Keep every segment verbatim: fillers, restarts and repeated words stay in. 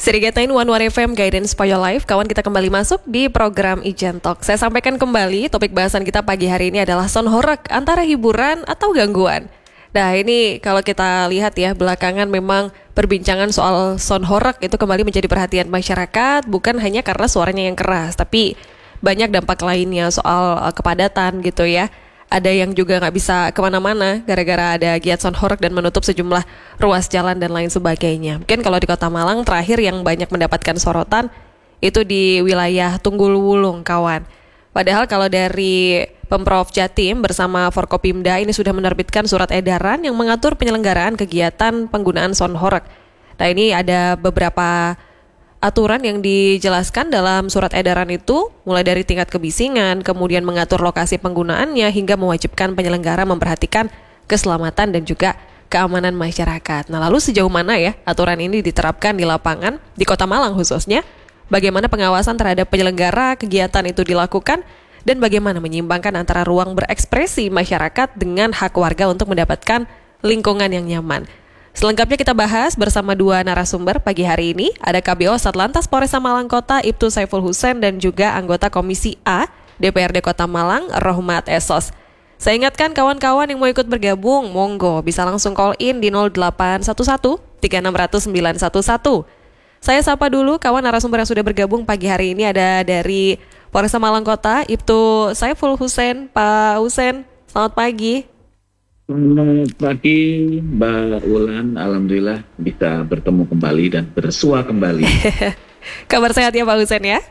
Sirigatain One War F M Guidance for Your Life. Kawan, kita kembali masuk di program Ijen Talk. Saya sampaikan kembali topik bahasan kita pagi hari ini adalah sound horeg, antara hiburan atau gangguan. Nah, ini kalau kita lihat ya, belakangan memang perbincangan soal sound horeg itu kembali menjadi perhatian masyarakat, bukan hanya karena suaranya yang keras, tapi banyak dampak lainnya soal uh, kepadatan gitu ya. Ada yang juga nggak bisa kemana-mana gara-gara ada giat sound horeg dan menutup sejumlah ruas jalan dan lain sebagainya. Mungkin kalau di Kota Malang terakhir yang banyak mendapatkan sorotan itu di wilayah Tunggul Wulung, kawan. Padahal kalau dari Pemprov Jatim bersama Forkopimda ini sudah menerbitkan surat edaran yang mengatur penyelenggaraan kegiatan penggunaan sound horeg. Nah, ini ada beberapa aturan yang dijelaskan dalam surat edaran itu, mulai dari tingkat kebisingan, kemudian mengatur lokasi penggunaannya, hingga mewajibkan penyelenggara memperhatikan keselamatan dan juga keamanan masyarakat. Nah, lalu sejauh mana ya aturan ini diterapkan di lapangan, di Kota Malang khususnya? Bagaimana pengawasan terhadap penyelenggara kegiatan itu dilakukan? Dan bagaimana menyeimbangkan antara ruang berekspresi masyarakat dengan hak warga untuk mendapatkan lingkungan yang nyaman? Selengkapnya kita bahas bersama dua narasumber pagi hari ini. Ada K B O Satlantas Polresta Malang Kota Ibtu Saiful Husain dan juga anggota Komisi A D P R D Kota Malang Rohmat Esos. Saya ingatkan kawan-kawan yang mau ikut bergabung, monggo bisa langsung call in di nol delapan satu satu tiga enam nol nol sembilan satu satu. Saya sapa dulu kawan narasumber yang sudah bergabung pagi hari ini. Ada dari Polresta Malang Kota Ibtu Saiful Husain. Pak Husain, selamat pagi. Selamat pagi Mbak Ulan, alhamdulillah bisa bertemu kembali dan bersua kembali. Kabar sehat ya Pak Husain ya?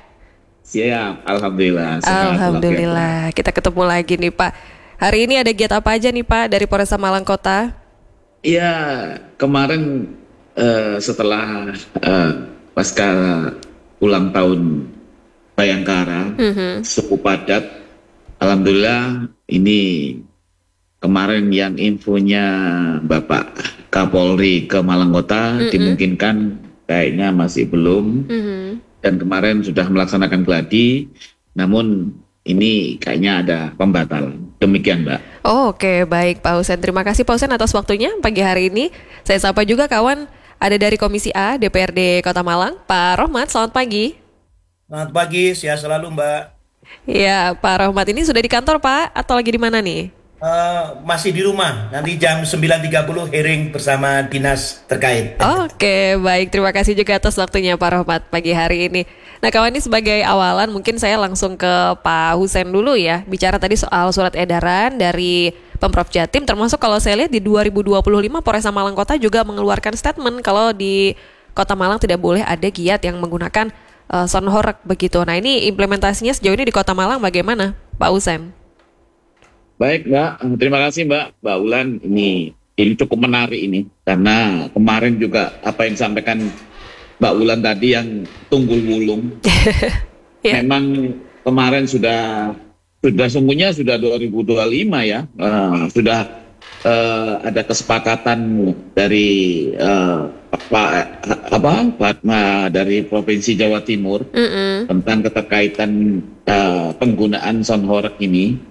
Siap, alhamdulillah. Sehat, alhamdulillah, kita ketemu lagi nih Pak. Hari ini ada giat apa aja nih Pak dari Polresta Malang Kota? Iya, kemarin uh, setelah uh, pasca ulang tahun Bayangkara, mm-hmm. suku padat, alhamdulillah ini kemarin yang infonya Bapak Kapolri ke Malang Kota, mm-hmm. dimungkinkan kayaknya masih belum. Mm-hmm. Dan kemarin sudah melaksanakan gladi, namun ini kayaknya ada pembatalan. Demikian, Mbak. Oh, oke, okay. Baik Pak Husain. Terima kasih Pak Husain atas waktunya pagi hari ini. Saya sapa juga kawan ada dari Komisi A D P R D Kota Malang, Pak Rohmat. Selamat pagi. Selamat pagi, sehat selalu Mbak. Ya, Pak Rohmat ini sudah di kantor Pak atau lagi di mana nih? Uh, masih di rumah, nanti jam sembilan tiga puluh hearing bersama dinas terkait. Oke, baik, terima kasih juga atas waktunya Pak Rohmat pagi hari ini. Nah kawan, ini sebagai awalan mungkin saya langsung ke Pak Husain dulu ya. Bicara tadi soal surat edaran dari Pemprov Jatim, termasuk kalau saya lihat di dua ribu dua puluh lima Polresta Malang Kota juga mengeluarkan statement kalau di Kota Malang tidak boleh ada giat yang menggunakan uh, sound horeg begitu. Nah ini implementasinya sejauh ini di Kota Malang bagaimana Pak Husain? Baik Mbak, terima kasih Mbak, Mbak Ulan. Ini ini cukup menarik ini karena kemarin juga apa yang disampaikan Mbak Ulan tadi yang Tunggul Wulung, yeah. Memang kemarin sudah sudah sungguhnya sudah dua ribu dua puluh lima ya, uh, sudah uh, ada kesepakatan dari uh, apa apa Fatma dari Provinsi Jawa Timur mm-hmm. tentang keterkaitan uh, penggunaan sound horeg ini.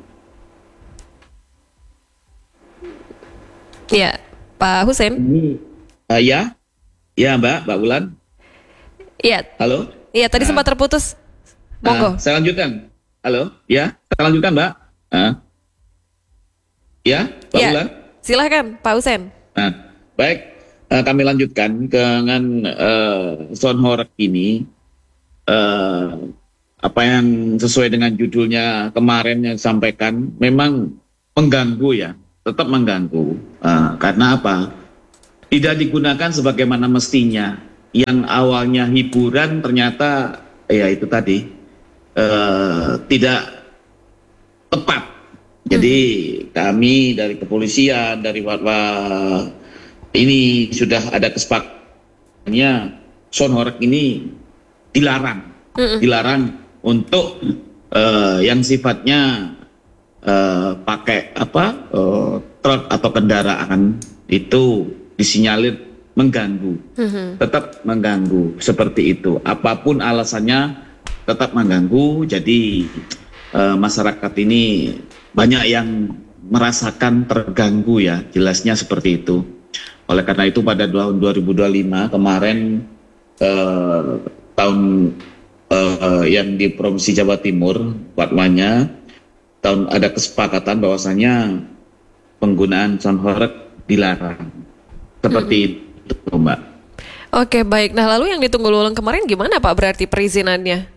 Ya, Pak Husain. Uh, ya, ya Mbak, Mbak Ulan. Iya. Halo. Iya, tadi uh, sempat terputus. Monggo. Uh, saya lanjutkan. Halo. Ya, saya lanjutkan Mbak. Uh. Ya, Pak ya, Ulan. Silakan, Pak Husain. Nah, baik, uh, kami lanjutkan dengan uh, sound horeg ini. Uh, apa yang sesuai dengan judulnya kemarin yang disampaikan, memang mengganggu ya. Tetap mengganggu, uh, karena apa? Tidak digunakan sebagaimana mestinya. Yang awalnya hiburan ternyata, ya itu tadi, uh, tidak tepat. Jadi hmm. kami dari kepolisian, dari Fatwa, ini sudah ada kesepakatannya, sound horeg ini dilarang, hmm. dilarang untuk uh, yang sifatnya Uh, pakai apa uh, truk atau kendaraan itu disinyalir mengganggu, mm-hmm. tetap mengganggu seperti itu. Apapun alasannya tetap mengganggu. Jadi uh, masyarakat ini banyak yang merasakan terganggu ya, jelasnya seperti itu. Oleh karena itu pada tahun dua ribu dua puluh lima kemarin eh, tahun eh, yang di Provinsi Jawa Timur fatwanya tahun ada kesepakatan bahwasanya penggunaan sound horeg dilarang. Seperti hmm. itu, Mbak. Oke, baik. Nah, lalu yang ditunggu ulang kemarin gimana Pak berarti perizinannya?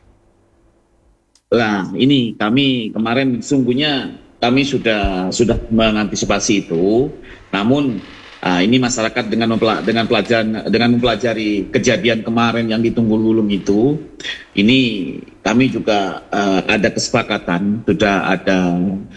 Nah, ini kami kemarin sungguhnya kami sudah sudah mengantisipasi itu. Namun ah, ini masyarakat dengan mempela- dengan pelajaran dengan mempelajari kejadian kemarin yang ditunggu lulung itu, ini kami juga ah, ada kesepakatan, sudah ada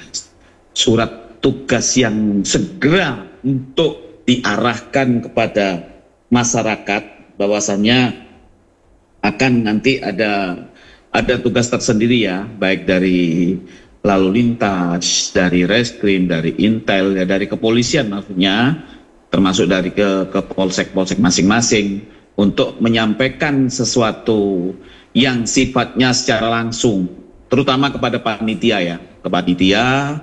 surat tugas yang segera untuk diarahkan kepada masyarakat bahwasannya akan nanti ada ada tugas tersendiri ya, baik dari lalu lintas, dari reskrim, dari intel, ya, dari kepolisian maksudnya, termasuk dari ke, ke polsek-polsek masing-masing untuk menyampaikan sesuatu yang sifatnya secara langsung, terutama kepada panitia ya, ke panitia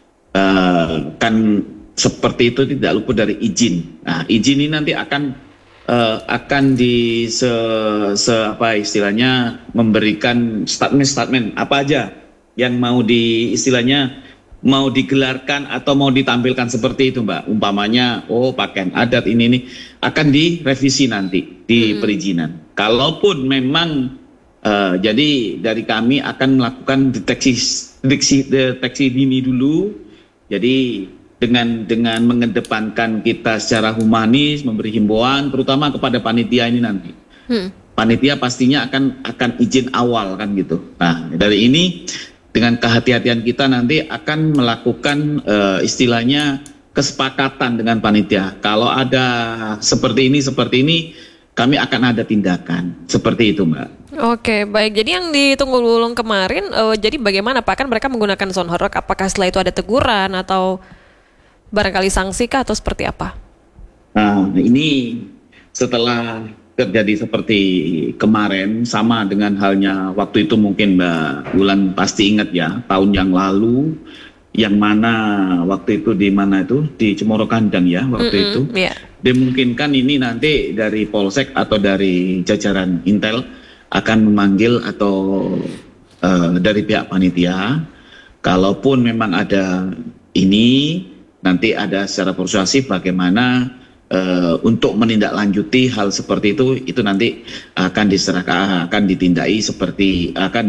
uh, kan seperti itu tidak luput dari izin. Nah, izin ini nanti akan Uh, akan di se, se apa istilahnya memberikan statement-statement apa aja yang mau di istilahnya mau digelarkan atau mau ditampilkan seperti itu, Mbak. Umpamanya, oh pakaian adat ini ini akan direvisi nanti di hmm. perizinan. Kalaupun memang uh, jadi dari kami akan melakukan deteksi deteksi deteksi dini dulu. Jadi dengan dengan mengedepankan kita secara humanis, memberi himbauan terutama kepada panitia ini nanti. Hmm. Panitia pastinya akan akan izin awal kan gitu. Nah, dari ini dengan kehati-hatian kita nanti akan melakukan uh, istilahnya kesepakatan dengan panitia. Kalau ada seperti ini seperti ini kami akan ada tindakan. Seperti itu, Mbak. Oke, baik. Jadi yang ditunggu ulung kemarin uh, jadi bagaimana Pak? Kan mereka menggunakan sound horeg, apakah setelah itu ada teguran atau barangkali sanksi kah atau seperti apa? Nah, ini setelah terjadi seperti kemarin, sama dengan halnya waktu itu mungkin Mbak Wulan pasti ingat ya, tahun yang lalu, yang mana waktu itu di mana itu, di Cemoro Kandang ya waktu Mm-mm, itu. Yeah. Dimungkinkan ini nanti dari Polsek atau dari jajaran Intel akan memanggil atau uh, dari pihak panitia, kalaupun memang ada ini, nanti ada secara persuasif bagaimana uh, untuk menindaklanjuti hal seperti itu, itu nanti akan diserahkan, akan ditindai seperti akan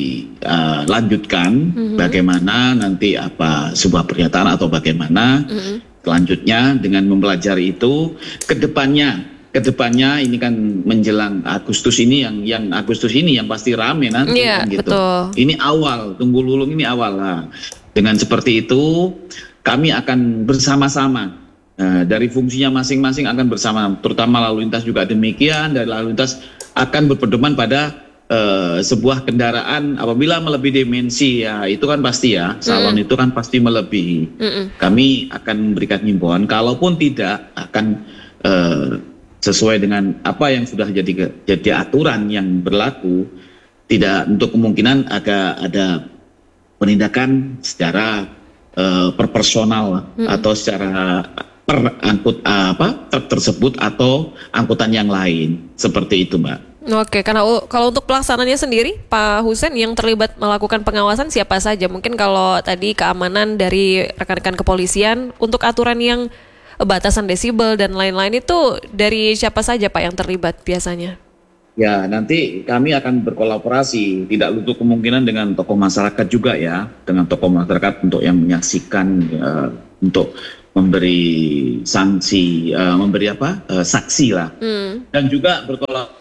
dilanjutkan uh, mm-hmm. bagaimana nanti apa sebuah pernyataan atau bagaimana mm-hmm. selanjutnya dengan mempelajari itu kedepannya. Kedepannya ini kan menjelang Agustus ini yang yang Agustus ini yang pasti rame nanti yeah, kan gitu. Betul. Ini awal, tunggu lulung ini awal lah. Dengan seperti itu kami akan bersama-sama uh, dari fungsinya masing-masing akan bersama, terutama lalu lintas juga demikian. Dari lalu lintas akan berpedoman pada uh, sebuah kendaraan apabila melebihi dimensi ya itu kan pasti ya salon mm. itu kan pasti melebihi. Mm-mm. Kami akan memberikan himbauan. Kalaupun tidak akan uh, sesuai dengan apa yang sudah jadi jadi aturan yang berlaku, tidak untuk kemungkinan agak ada penindakan secara uh, perpersonal hmm. atau secara per angkut apa truk tersebut atau angkutan yang lain seperti itu, Mbak. Oke, karena uh, kalau untuk pelaksanaannya sendiri, Pak Husein yang terlibat melakukan pengawasan siapa saja? Mungkin kalau tadi keamanan dari rekan-rekan kepolisian, untuk aturan yang batasan desibel dan lain-lain itu dari siapa saja Pak yang terlibat biasanya? Ya, nanti kami akan berkolaborasi, tidak luput kemungkinan dengan tokoh masyarakat juga ya, dengan tokoh masyarakat untuk yang menyaksikan, uh, untuk memberi sanksi, uh, memberi apa, uh, saksi lah, hmm. dan juga berkolaborasi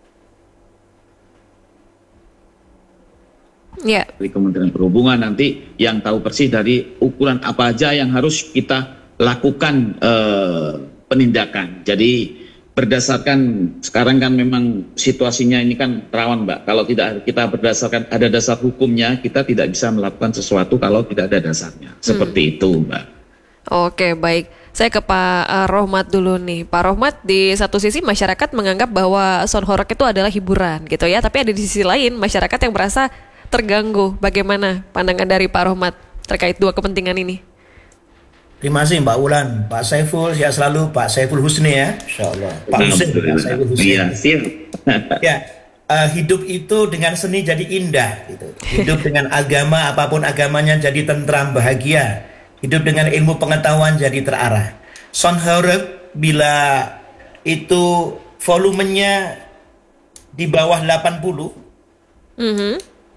yeah. dari Kementerian Perhubungan nanti yang tahu persis dari ukuran apa aja yang harus kita lakukan uh, penindakan. Jadi berdasarkan sekarang kan memang situasinya ini kan rawan, Mbak. Kalau tidak kita berdasarkan ada dasar hukumnya, kita tidak bisa melakukan sesuatu kalau tidak ada dasarnya. Seperti hmm. itu, Mbak. Oke, baik. Saya ke Pak Rohmat dulu nih. Pak Rohmat, di satu sisi masyarakat menganggap bahwa sound horeg itu adalah hiburan gitu ya, tapi ada di sisi lain masyarakat yang merasa terganggu. Bagaimana pandangan dari Pak Rohmat terkait dua kepentingan ini? Terima kasih Mbak Ulan, Pak Saiful, sehat selalu, Pak Saiful Husni ya, Insya Allah. Pak Husin, Pak Saiful Husni. Iya, siap. Ya, uh, hidup itu dengan seni jadi indah. Gitu. Hidup dengan agama, apapun agamanya jadi tentram, bahagia. Hidup dengan ilmu pengetahuan jadi terarah. Son Horeg bila itu volumenya di bawah delapan puluh, Mhm.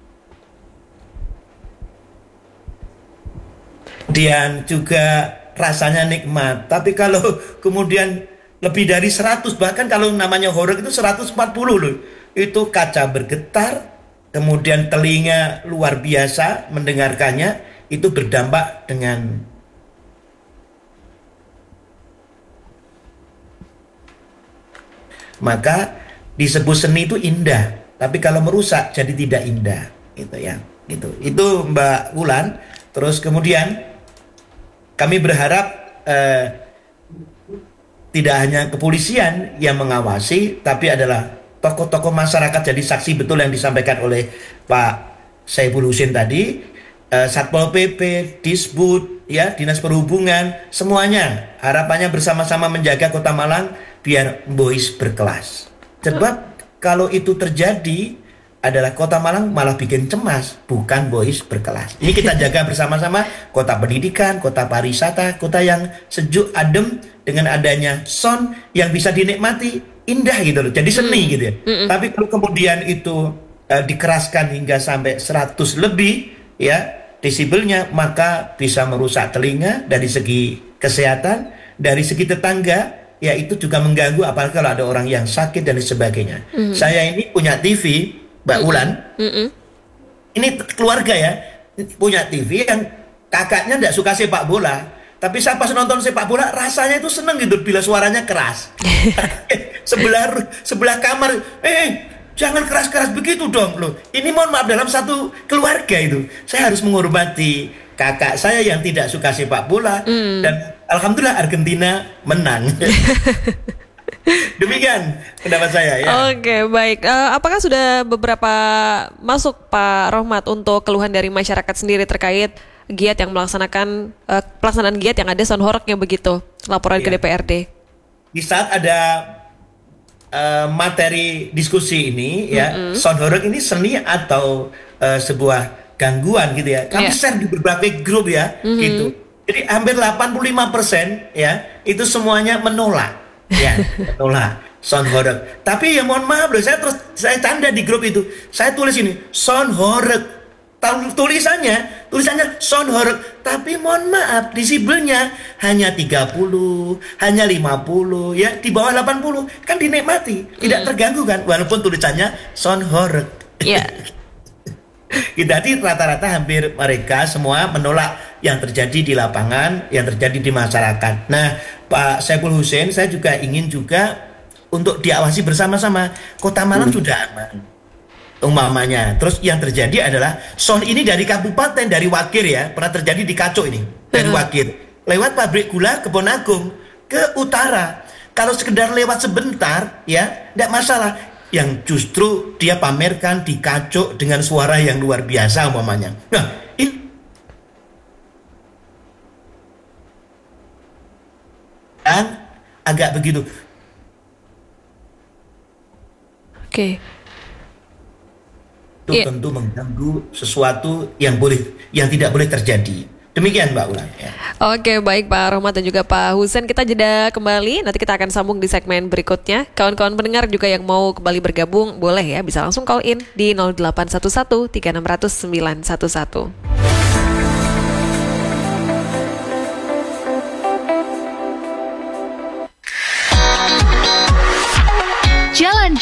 kemudian juga rasanya nikmat. Tapi kalau kemudian lebih dari seratus, bahkan kalau namanya horeg itu seratus empat puluh loh. Itu kaca bergetar, kemudian telinga luar biasa mendengarkannya, itu berdampak dengan maka disebut seni itu indah. Tapi kalau merusak jadi tidak indah, gitu ya. Gitu. Itu Mbak Wulan. Terus kemudian kami berharap eh, tidak hanya kepolisian yang mengawasi, tapi adalah tokoh-tokoh masyarakat jadi saksi betul yang disampaikan oleh Pak Saiful Husin tadi, eh, Satpol P P, Disbud, ya, Dinas Perhubungan, semuanya harapannya bersama-sama menjaga Kota Malang biar boys berkelas. Sebab kalau itu terjadi adalah Kota Malang malah bikin cemas, bukan boys berkelas. Ini kita jaga bersama-sama kota pendidikan, kota pariwisata, kota yang sejuk, adem dengan adanya sound yang bisa dinikmati, indah gitu loh. Jadi seni mm. gitu ya. Mm-mm. Tapi kalau kemudian itu uh, dikeraskan hingga sampai seratus lebih ya desibelnya, maka bisa merusak telinga dari segi kesehatan, dari segi tetangga, ya itu juga mengganggu apalagi kalau ada orang yang sakit dan sebagainya. Mm. Saya ini punya T V Mbak Mm-mm. Ulan, Mm-mm. ini keluarga ya, punya T V yang kakaknya tidak suka sepak bola, tapi saya pas nonton sepak bola rasanya itu seneng gitu bila suaranya keras. sebelah sebelah kamar, eh jangan keras-keras begitu dong loh. Ini mohon maaf dalam satu keluarga itu, saya harus menghormati kakak saya yang tidak suka sepak bola mm. dan alhamdulillah Argentina menang. Demikian pendapat saya ya. Oke, baik. Uh, apakah sudah beberapa masuk Pak Rohmat untuk keluhan dari masyarakat sendiri terkait giat yang melaksanakan uh, pelaksanaan giat yang ada sound horeg-nya begitu? Laporan iya. ke D P R D. Di saat ada uh, materi diskusi ini ya, mm-hmm. sound horeg ini seni atau uh, sebuah gangguan gitu ya. Kami yeah. share di berbagai grup ya, mm-hmm. gitu. Jadi hampir delapan puluh lima persen ya, itu semuanya menolak. Ya, menolak sound horeg. Tapi ya mohon maaf loh, saya terus saya tanda di grup itu. Saya tulis ini sound horeg. Tulisannya, tulisannya sound horeg. Tapi mohon maaf, desibelnya hanya tiga puluh, hanya lima puluh, ya di bawah delapan puluh kan dinikmati, tidak mm. terganggu kan, walaupun tulisannya sound horeg. Iya. Yeah. Jadi rata-rata hampir mereka semua menolak yang terjadi di lapangan, yang terjadi di masyarakat. Nah, Pak Saiful Husin, saya juga ingin juga untuk diawasi bersama-sama. Kota Malang hmm. sudah aman, umpamanya. Terus yang terjadi adalah sound ini dari kabupaten, dari Wakir ya, pernah terjadi di Kacuk ini, dari Wakir. Lewat pabrik gula Kebon Agung ke utara. Kalau sekedar lewat sebentar, ya, tidak masalah. Yang justru dia pamerkan di Kacuk dengan suara yang luar biasa umpamanya. Nah, ini dan agak begitu. Oke. Okay. Itu yeah. tentu mengganggu sesuatu yang boleh, yang tidak boleh terjadi. Demikian Mbak Ulan ya. Oke, baik Pak Rohmat dan juga Pak Husin, kita jeda kembali. Nanti kita akan sambung di segmen berikutnya. Kawan-kawan pendengar juga yang mau kembali bergabung boleh ya, bisa langsung call in di nol delapan satu satu tiga enam nol nol sembilan satu satu.